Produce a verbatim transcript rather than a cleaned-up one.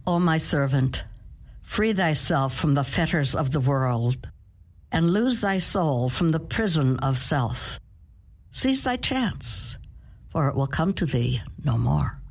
O my servant, free thyself from the fetters of the world, and lose thy soul from the prison of self. Seize thy chance, for it will come to thee no more.